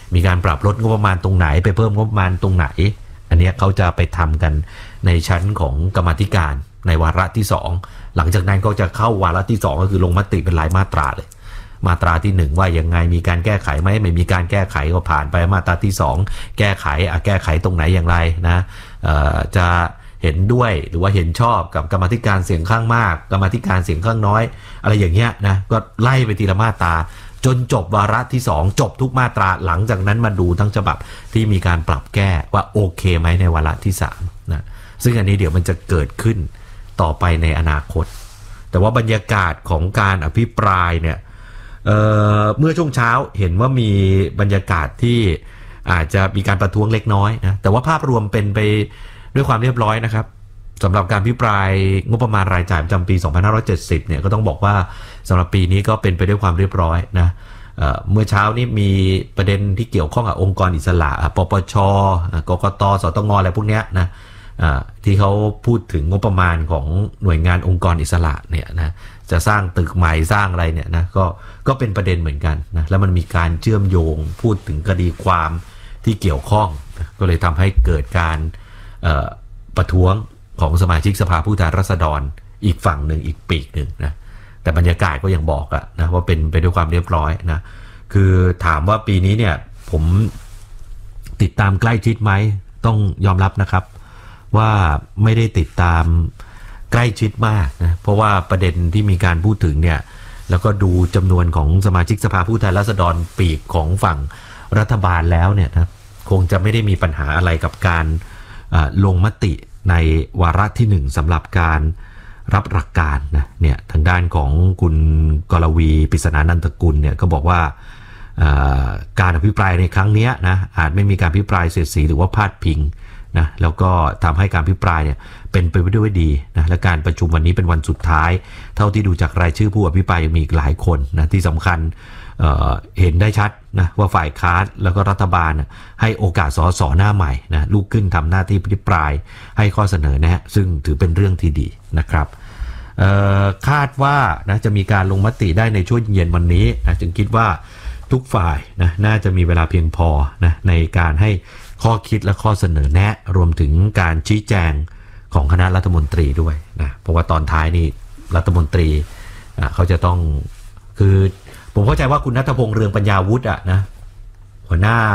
มีการปรับลดงบประมาณตรงไหนไปเพิ่มงบประมาณตรงไหนอันนี้เขาจะไปทำกันในชั้นของกรรมาธิการในวาระที่2หลังจากนั้นก็จะเข้าวาระที่2ก็คือลงมติเป็นรายมาตราเลยมาตราที่1ว่ายังไงมีการแก้ไขไหมไม่มีการแก้ไขก็ผ่านไปมาตราที่2แก้ไขตรงไหนอย่างไรนะจะเห็นด้วยหรือว่าเห็นชอบกับกรรมาธิการเสียงข้างมากกรรมาธิการเสียงข้างน้อยอะไรอย่างเงี้ยนะก็ไล่ไปทีละมาตราจนจบวาระที่2จบทุกมาตราหลังจากนั้นมาดูทั้งฉบับที่มีการปรับแก้ว่าโอเคไหมในวาระที่3นะซึ่งอันนี้เดี๋ยวมันจะเกิดขึ้นต่อไปในอนาคตแต่ว่าบรรยากาศของการอภิปรายเนี่ยเมื่อช่วงเช้าเห็นว่ามีบรรยากาศที่อาจจะมีการประท้วงเล็กน้อยนะแต่ว่าภาพรวมเป็นไปด้วยความเรียบร้อยนะครับสำหรับการอภิปรายงบประมาณรายจ่ายประจำปี2570เนี่ยก็ต้องบอกว่าสำหรับปีนี้ก็เป็นไปด้วยความเรียบร้อยนะเมื่อเช้านี้มีประเด็นที่เกี่ยวข้องกับองค์กรอิสระปปช.กกต.สตง.อะไรพวกนี้นะที่เขาพูดถึงงบประมาณของหน่วยงานองค์กรอิสระเนี่ยนะจะสร้างตึกใหม่สร้างอะไรเนี่ยนะก็เป็นประเด็นเหมือนกันนะแล้วมันมีการเชื่อมโยงพูดถึงคดีความที่เกี่ยวข้องนะก็เลยทำให้เกิดการประท้วงของสมาชิกสภาผู้แทนราษฎรอีกฝั่งหนึ่งอีกปีกหนึ่งนะแต่บรรยากาศก็ยังบอกอะนะว่าเป็นไปด้วยความเรียบร้อยนะคือถามว่าปีนี้เนี่ยผมติดตามใกล้ชิดไหมต้องยอมรับนะครับว่าไม่ได้ติดตามใกล้ชิดมากนะเพราะว่าประเด็นที่มีการพูดถึงเนี่ยแล้วก็ดูจำนวนของสมาชิกสภาผู้แทนราษฎรปีกของฝั่งรัฐบาลแล้วเนี่ยนะคงจะไม่ได้มีปัญหาอะไรกับการลงมติในวาระที่1สำหรับการรับหลักการนะเนี่ยทางด้านของคุณกรวีปริศนานันทกุลเนี่ยก็บอกว่าการอภิปรายในครั้งนี้นะอาจไม่มีการอภิปรายเสียดสีหรือว่าพาดพิงนะแล้วก็ทำให้การอภิปรายเนี่ยเป็นไปด้วยดีนะและการประชุมวันนี้เป็นวันสุดท้ายเท่าที่ดูจากรายชื่อผู้อภิปรายมีอีกหลายคนนะที่สำคัญเห็นได้ชัดนะว่าฝ่ายค้านแล้วก็รัฐบาลให้โอกาสสสหน้าใหม่นะลุกขึ้นทำหน้าที่อภิปรายให้ข้อเสนอแนะซึ่งถือเป็นเรื่องที่ดีนะครับคาดว่านะจะมีการลงมติได้ในช่วงเย็นวันนี้นะจึงคิดว่าทุกฝ่ายนะน่าจะมีเวลาเพียงพอนะในการให้ข้อคิดและข้อเสนอแนะรวมถึงการชี้แจงของคณะรัฐมนตรีด้วยนะเพราะว่าตอนท้ายนี่รัฐมนตรีเขาจะต้องคือผมเข้าใจว่าคุณณัฐพงษ์เรืองปัญญาวุฒินะหัวหน้า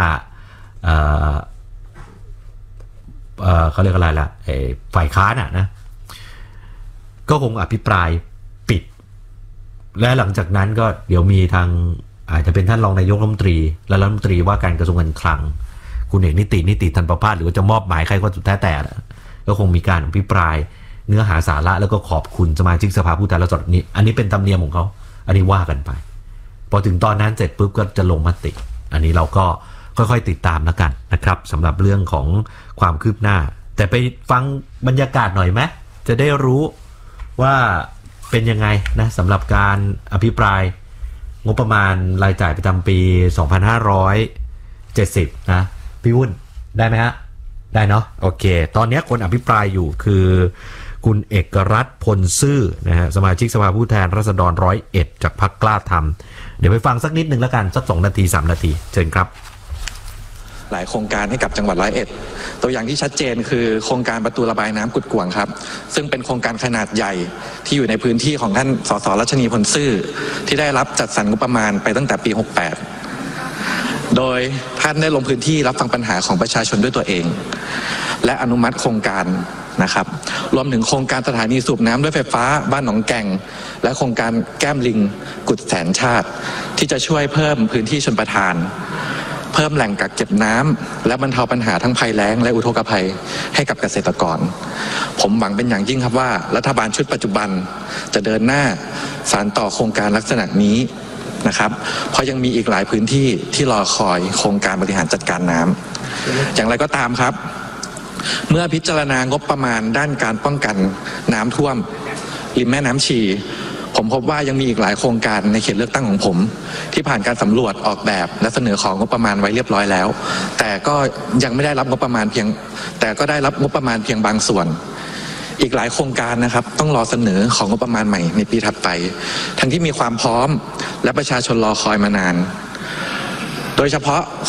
เขาเรียกอะไรล่ะฝ่ายค้านนะก็คงอภิปรายปิดและหลังจากนั้นก็เดี๋ยวมีทางอาจจะเป็นท่านรองนายกรัฐมนตรีและรัฐมนตรีว่าการกระทรวงการคลังคุณเอกนิติธันประภาสหรือว่าจะมอบหมายใครก็สุดแท้แต่ก็คงมีการอภิปรายเนื้อหาสาระแล้วก็ขอบคุณสมาชิกสภาผู้แทนราษฎรนี้อันนี้เป็นธรรมเนียมของเขาอันนี้ว่ากันไปพอถึงตอนนั้นเสร็จปุ๊บก็จะลงมติอันนี้เราก็ค่อยๆติดตามแล้วกันนะครับสำหรับเรื่องของความคืบหน้าแต่ไปฟังบรรยากาศหน่อยไหมจะได้รู้ว่าเป็นยังไงนะสำหรับการอภิปรายงบประมาณรายจ่ายประจำปี2570นะพี่วุ่นได้ไหมฮะได้เนาะโอเคตอนนี้คนอภิปรายอยู่คือคุณเอกรัตน์พลซื่อนะฮะสมาชิกสภาผู้แทนราษฎร101จากพรรคกล้าทำเดี๋ยวไปฟังสักนิดนึงแล้วกันสัก2 นาที 3 นาทีเชิญครับหลายโครงการให้กับจังหวัด101ตัวอย่างที่ชัดเจนคือโครงการประตูระบายน้ำกุดกวางครับซึ่งเป็นโครงการขนาดใหญ่ที่อยู่ในพื้นที่ของท่านสสรัชนีพลซื่อที่ได้รับจัดสรรงบประมาณไปตั้งแต่ปี68โดยท่านได้ลงพื้นที่รับฟังปัญหาของประชาชนด้วยตัวเองและอนุมัติโครงการนะครับรวมถึงโครงการสถานีสูบน้ำด้วยไฟฟ้าบ้านหนองแก่งและโครงการแก้มลิงกุดแสนชาติที่จะช่วยเพิ่มพื้นที่ชลประทานเพิ่มแหล่งกักเก็บน้ำและบรรเทาปัญหาทั้งภัยแล้งและอุทกภัยให้กับเกษตรกรผมหวังเป็นอย่างยิ่งครับว่ารัฐบาลชุดปัจจุบันจะเดินหน้าสานต่อโครงการลักษณะนี้นะครับเพราะยังมีอีกหลายพื้นที่ที่รอคอยโครงการบริหารจัดการน้ำอย่างไรก็ตามครับเมื่อพิจารณางบประมาณด้านการป้องกันน้ำท่วมริมแม่น้ำชีผมพบว่ายังมีอีกหลายโครงการในเขตเลือกตั้งของผมที่ผ่านการสำรวจออกแบบและเสนอของงบประมาณไว้เรียบร้อยแล้วแต่ก็ยังไม่ได้รับงบประมาณเพียงบางส่วนอีกหลายโครงการนะครับต้องรอเสนอของงบประมาณใหม่ในปีถัดไปทั้งที่มีความพร้อมและประชาชนรอคอยมานานโดยเฉพาะ